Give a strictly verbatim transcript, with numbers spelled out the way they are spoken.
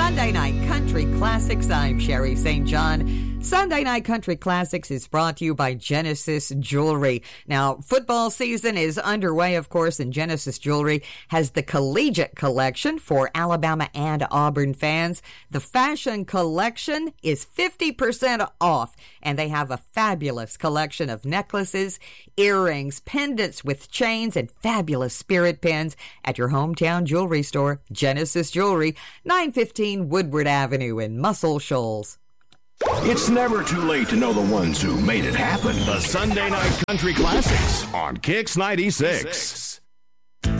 Sunday Night Country Classics. I'm Sherry Saint John. Sunday Night Country Classics is brought to you by Genesis Jewelry. Now, football season is underway, of course, and Genesis Jewelry has the collegiate collection for Alabama and Auburn fans. The fashion collection is fifty percent off, and they have a fabulous collection of necklaces, earrings, pendants with chains, and fabulous spirit pins at your hometown jewelry store, Genesis Jewelry, nine fifteen Woodward Avenue in Muscle Shoals. It's never too late to know the ones who made it happen. The Sunday Night Country Classics on Kix ninety-six.